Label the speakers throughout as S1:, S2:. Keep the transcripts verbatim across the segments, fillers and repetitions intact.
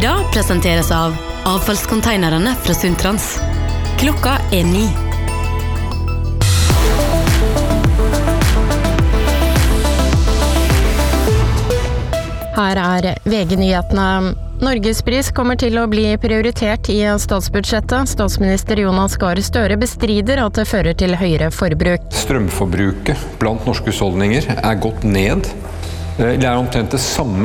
S1: Idag presenteras av avfallskonteinerne fra Suntrans. Klokka er ni.
S2: Her er V G-nyhetene. Norgespris kommer til å bli prioritert i statsbudsjettet. Statsminister Jonas Gahr Støre bestrider at det fører til høyere forbruk.
S3: Strømforbruket blant norske husholdninger er gått ned. Det er omtrent det samme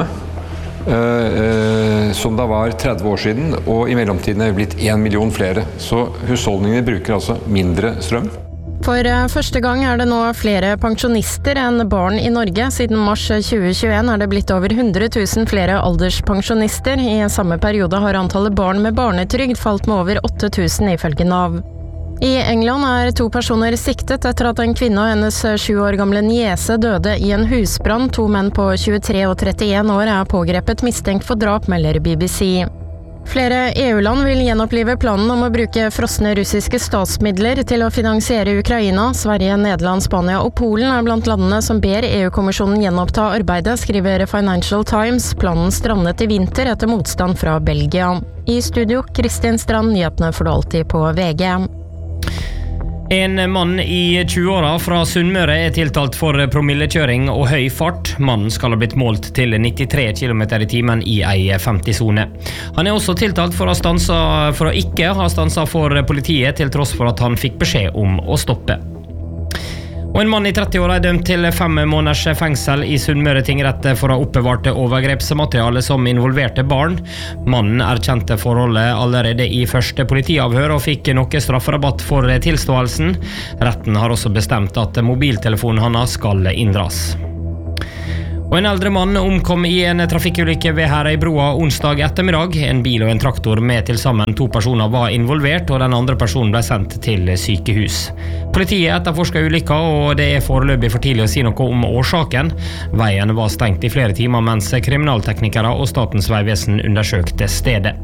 S3: uh, som det var tretti år siden, og i mellomtiden er det blitt en million flere. Så husholdningene bruker altså mindre strøm.
S2: For første gang er det nå flere pensjonister enn barn i Norge. Siden mars tjue tjueen er det blitt over hundre tusen flere alderspensjonister. I samme periode har antallet barn med barnetrygd falt med over åtte tusen ifølge Nav. I England er to personer siktet etter at en kvinne og hennes sju år gamle niese døde i en husbrann. To menn på tjuetre og trettien år er pågrepet mistenkt for drap, melder B B C. Flere E U-land vil gjenopplive planen om å bruke frosne russiske statsmidler til å finansiere Ukraina. Sverige, Nederland, Spania og Polen er blant landene som ber E U-kommisjonen gjenoppta arbeidet, skriver Financial Times. Planen strandet i vinter etter motstand fra Belgia. I studio, Kristin Strand, nyhetene får du alltid på V G.
S4: En mann i tjueåra fra Sunnmøre er tiltalt for promillekjøring og høy fart. Mannen skal ha blitt målt til nittitre kilometer i timen i ei femti-sone. Han er også tiltalt for å, stansa, for å ikke ha stansa for politiet, til tross for at han fikk beskjed om å stoppe. Og en mann i tretti-åra er dømt til fem måneders fengsel i Sunnmøre tingrett for å ha oppbevart overgrepsmateriale som involverte barn. Mannen erkjente forholdet allerede i første politiavhør og fikk noe strafferabatt for tilståelsen. Retten har også bestemt at mobiltelefonen hans skal inndras. Og en eldre mann omkom i en trafikkulykke ved Herøybroa onsdag ettermiddag. En bil og en traktor med til sammen to personer var involvert, og den andre personen ble sendt til sykehus. Politiet etterforsker ulykka, og det er foreløpig for tidlig å si noe om årsaken. Veien var stengt i flere timer mens kriminalteknikere og Statens vegvesen undersøkte stedet.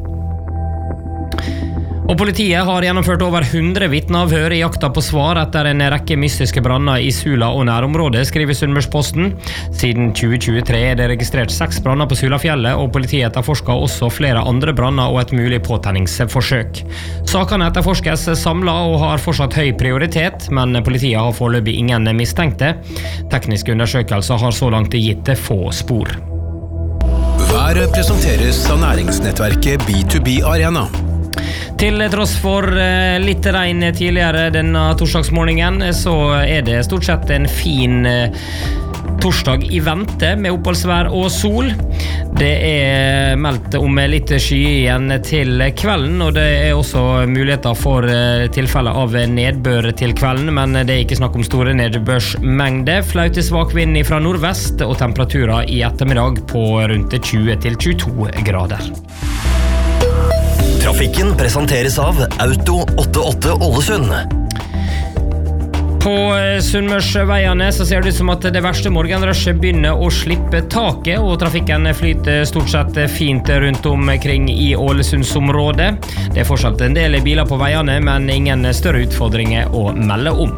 S4: Og politiet har gjennomført over hundre vitneavhør i jakta på svar etter en rekke mystiske branner i Sula og nærområdet, skriver Sunnmørsposten. Siden tjue tjuetre er det registrert seks branner på Sulafjellet, og politiet etterforsker også flere andre branner og et mulig påtenningsforsøk. Sakene etterforskes samlet og har fortsatt høy prioritet, men politiet har foreløpig ingen mistenkte. Tekniske undersøkelser har så langt gitt få spor.
S5: Været presenteres av næringsnettverket B to B Arena.
S4: Til tross for litt regn tidligere denne torsdagsmorgenen, så er det stort sett en fin torsdag i vente med oppholdsvær og sol. Det er meldt om litt sky igjen til kvelden, og det er også muligheter for tilfeller av nedbør til kvelden, men det er ikke snakk om store nedbørsmengde. Flaute svak vind fra nordvest, og temperaturer i ettermiddag på rundt tjue til tjueto grader.
S6: Trafikken presenteres av Auto åttiåtte Ålesund.
S4: På Sunnmørsveiene så ser det ut som at det verste morgenrushet begynner å slippe taket, og trafikken flyter stort sett fint rundt omkring i Ålesundsområdet. Det er fortsatt en del biler på veiene, men ingen større utfordringer å melde om.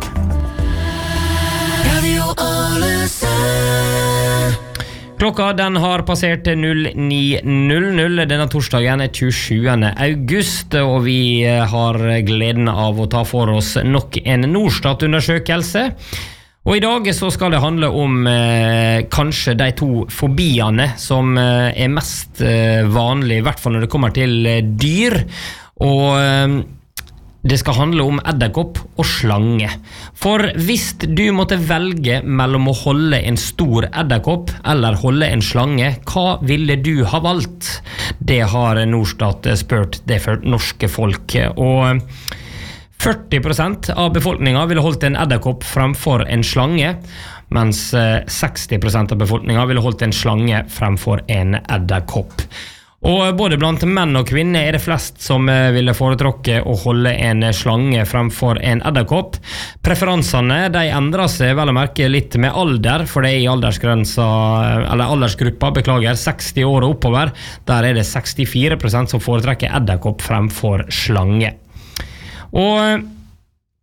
S4: Radio Ålesund. Klokka den har passert null ni null null denne torsdagen tjuesjuende august, og vi har gleden av å ta for oss nok en Norstat-undersøkelse. Og i dag så skal det handle om eh, kanskje de to fobiene som eh, er mest eh, vanlige, i hvert fall når det kommer til eh, dyr. Og eh, det skal handle om edderkopp og slange. For hvis du måtte velge mellom å holde en stor edderkopp eller holde en slange, hva ville du ha valgt? Det har Norstat spurt det for norske folk, og førti prosent av befolkningen ville holdt en edderkopp fremfor en slange, mens seksti prosent av befolkningen ville holdt en slange fremfor en edderkopp. Og både blant menn og kvinner er det flest som ville foretråkke å holde en slange fremfor en edderkopp. Preferansene de endrer seg vel å merke litt med alder, for det er i aldersgrensa, eller aldersgruppa, beklager, seksti år og oppover. Der er det sekstifire prosent som foretrekker edderkopp fremfor slange. Og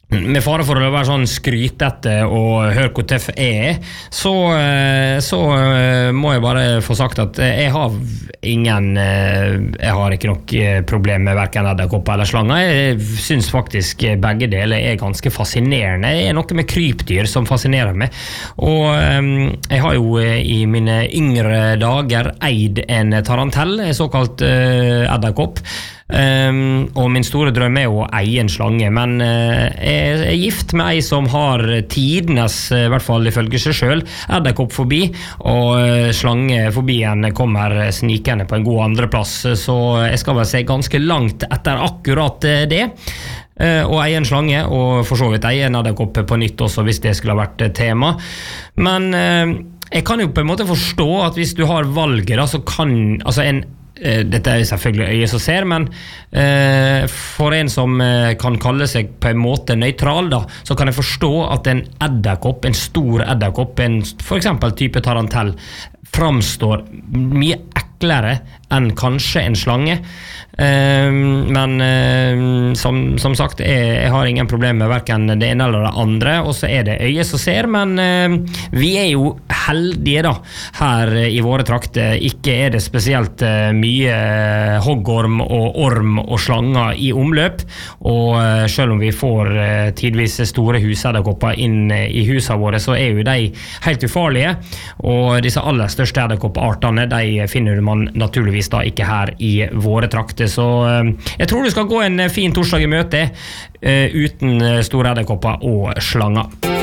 S4: med fare for å være sånn skrytete og hør hvor tøff jeg er, så, så må jeg bare få sagt at jeg har ingen jeg har ikke noe problem med hverken edderkopper eller slanger. Jeg synes faktisk begge deler er ganske fascinerende. Det er noe med krypdyr som fascinerer meg, og jeg har jo i mine yngre dager eid en tarantell, en såkalt edderkopp. Um, og min store drøm er å eie en slange, men uh, jeg er gift med ei som har tidenes, i hvert fall ifølge seg selv, edderkoppfobi, og uh, slangefobien kommer snikende på en god andreplass, så jeg skal vel se ganske langt etter akkurat uh, det. Uh, og eie en slange, og for så vidt eie en edderkopp på nytt også, hvis det skulle ha vært tema. Men uh, jeg kan jo på en måte forstå at hvis du har valget, da, så kan altså en dette er selvfølgelig øye som ser, men eh, for en som eh, kan kalle seg på en måte nøytral da, så kan jeg forstå at en edderkopp, en stor edderkopp, en for eksempel type tarantell, framstår mye eklere enn kanskje en slange. Uh, men uh, som, som sagt jeg, jeg har ingen problem med hverken det ene eller det andre, og så er det øye som ser, men uh, vi er jo heldige da her i våre trakter. Ikke er det spesielt uh, mye hoggorm og orm og slanger i omløp, og uh, selv om vi får uh, tidvis store husedderkopper inn uh, i husene våre, så er jo de helt ufarlige, og disse aller største edderkoppartene, de finner man naturligvis da ikke her i våre trakter. Så jeg tror du skal gå en fin torsdag i møte uh, uten store edderkopper og slanger.